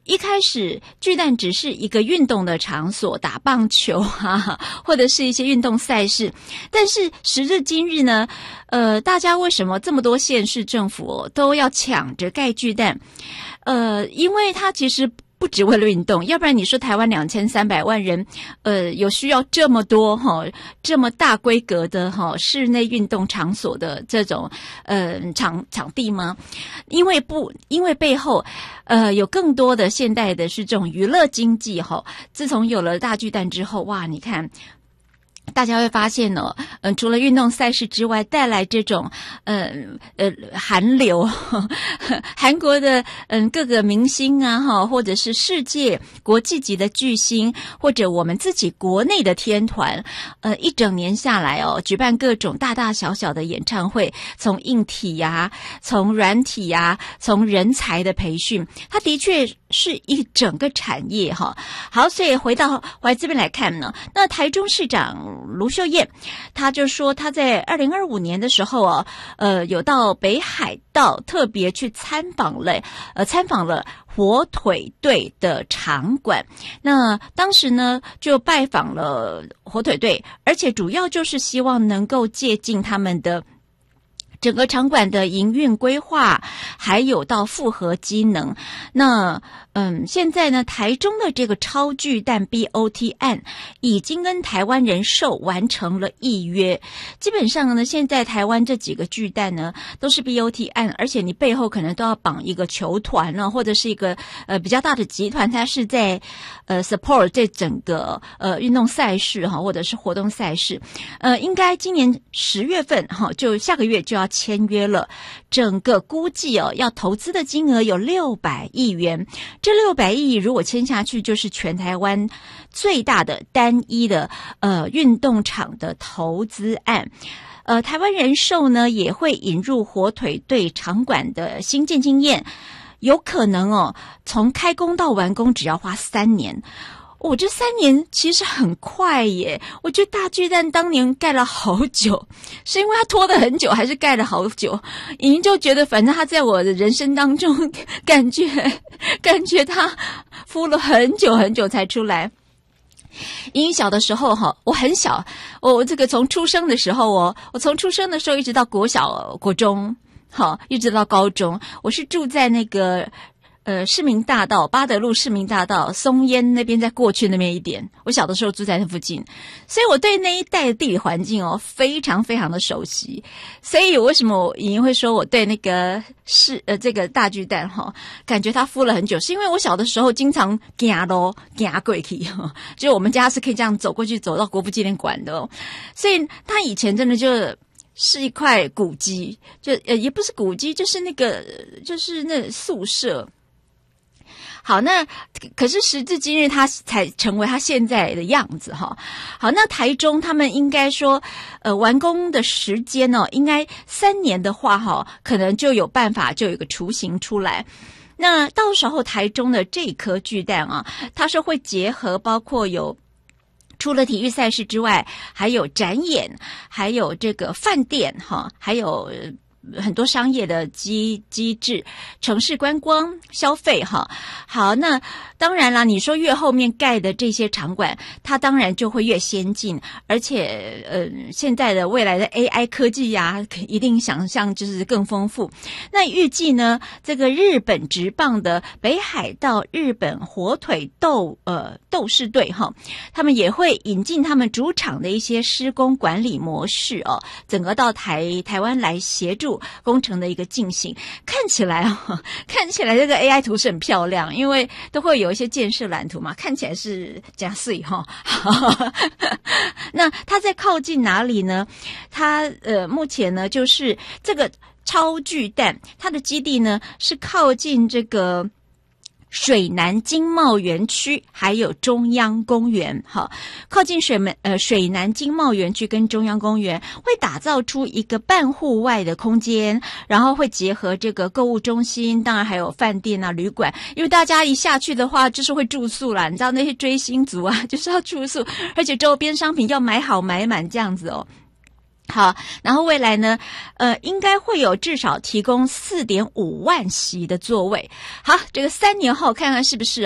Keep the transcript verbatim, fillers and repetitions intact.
一开始巨蛋只是一个运动的场所，打棒球啊，或者是一些运动赛事。但是时至今日呢，呃，大家为什么这么多县市政府、哦、都要抢着盖巨蛋？呃，因为它其实不只为了运动，要不然你说台湾两千三百万人，呃，有需要这么多哈、哦、这么大规格的哈、哦、室内运动场所的这种呃场场地吗？因为不，因为背后呃有更多的现代的是这种娱乐经济哈、哦。自从有了大巨蛋之后，哇，你看。大家会发现呢，嗯，除了运动赛事之外，带来这种，呃呃，韩流，呵呵韩国的嗯各个明星啊，哈，或者是世界国际级的巨星，或者我们自己国内的天团，呃，一整年下来哦，举办各种大大小小的演唱会，从硬体呀、啊，从软体呀、啊，从人才的培训，它的确是一整个产业哈。好，所以回到回来这边来看呢，那台中市长卢秀燕，他就说他在二零二五年的时候哦，呃，有到北海道特别去参访了，呃，参访了火腿队的场馆。那当时呢，就拜访了火腿队，而且主要就是希望能够借鉴他们的整个场馆的营运规划，还有到复合机能。那嗯，现在呢，台中的这个超巨蛋 B O T 案已经跟台湾人寿完成了议约。基本上呢，现在台湾这几个巨蛋呢都是 B O T 案，而且你背后可能都要绑一个球团呢，或者是一个呃比较大的集团，它是在呃 support 这整个呃运动赛事哈，或者是活动赛事。呃，应该今年十月份哈，就下个月就要签约了。整个估计哦，要投资的金额有六百亿元。这六百亿如果签下去，就是全台湾最大的单一的呃运动场的投资案。呃，台湾人寿呢也会引入火腿队场馆的新建经验，有可能哦，从开工到完工只要花三年。我、哦、这三年其实很快耶，我觉得大巨蛋当年盖了好久，是因为它拖得很久，还是盖了好久？莹莹就觉得，反正他在我的人生当中，感觉感觉他敷了很久很久才出来。莹莹小的时候哈，我很小，我这个从出生的时候哦，我从出生的时候一直到国小、国中，好，一直到高中，我是住在那个。呃，市民大道八德路市民大道松烟那边，再过去那边一点，我小的时候住在那附近，所以我对那一带的地理环境哦非常非常的熟悉。所以为什么我莹莹会说我对那个市呃这个大巨蛋哈、哦，感觉它敷了很久，是因为我小的时候经常行咯行过去，就我们家是可以这样走过去，走到国父纪念馆的哦，所以它以前真的就是一块古迹，就呃也不是古迹，就是那个就是那宿舍。好，那可是时至今日，它才成为它现在的样子哈。好，那台中他们应该说，呃，完工的时间呢、哦，应该三年的话哈，可能就有办法，就有一个雏形出来。那到时候台中的这颗巨蛋啊，它是会结合包括有。除了体育赛事之外，还有展演，还有这个饭店哈，还有很多商业的机机制，城市观光消费哈。好，那当然啦，你说越后面盖的这些场馆，它当然就会越先进，而且呃，现在的未来的 A I 科技呀、啊，一定想象就是更丰富。那预计呢，这个日本职棒的北海道日本火腿斗呃斗士队哈，他们也会引进他们主场的一些施工管理模式哦，整个到台台湾来协助工程的一个进行。看起来哦，看起来这个 A I 图是很漂亮，因为都会有一些建设蓝图嘛，看起来是加碎哈。那它在靠近哪里呢？它呃目前呢就是这个超巨蛋，它的基地呢是靠近这个水南经贸园区还有中央公园，好，靠近水门呃水南经贸园区跟中央公园，会打造出一个半户外的空间，然后会结合这个购物中心，当然还有饭店啊、旅馆，因为大家一下去的话就是会住宿啦，你知道那些追星族啊就是要住宿，而且周边商品要买好买满这样子哦。 好，然后未来呢，呃，应该会有至少提供 四点五万席的座位。好，这个三年后看看是不是